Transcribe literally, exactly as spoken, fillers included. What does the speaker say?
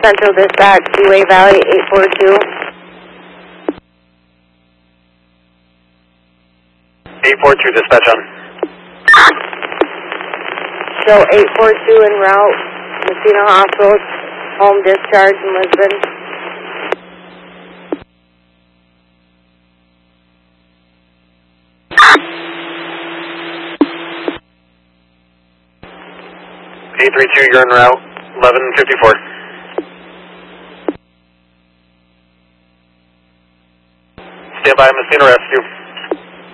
Central Dispatch, Seaway Valley, eight four two. eight four two, dispatch on. Show eight four two en route, Messina Hospital, home discharge in Lisbon. eight three two, you're en route, eleven fifty-four. Stand by, Messina Rescue.